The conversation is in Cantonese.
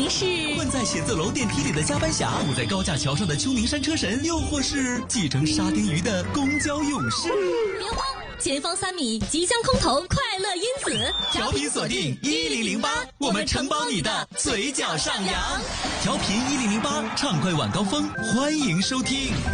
您是困在写字楼电梯里的加班侠，堵在高架桥上的秋名山车神，又或是继承沙丁鱼的公交勇士。 别慌，前方3米即将空投快乐因子， 调频锁定1008，我们承包你的嘴角上扬。调频1008，畅快晚高峰，欢迎收听。